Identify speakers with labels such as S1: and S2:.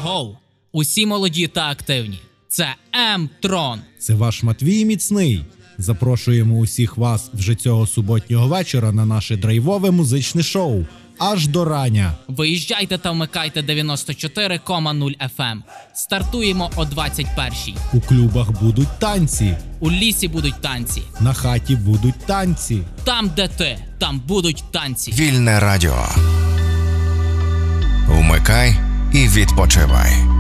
S1: Агоу! Усі молоді та активні. Це М-Трон.
S2: Це ваш Матвій Міцний. Запрошуємо усіх вас вже цього суботнього вечора на наше драйвове музичне шоу «Аж до рання».
S1: Виїжджайте та вмикайте 94,0 FM. Стартуємо о 21-й.
S2: У клубах будуть танці,
S1: У лісі будуть танці.
S2: на хаті будуть танці.
S1: Там, де ти, там будуть танці.
S3: Вільне радіо. Вмикай і відпочивай.